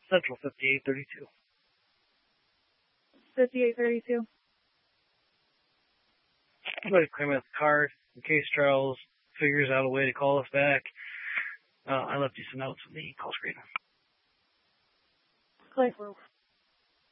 Central 5832. 5832. Somebody claim the card. In case Charles figures out a way to call us back, I left you some notes on the call screen. Clay Roof.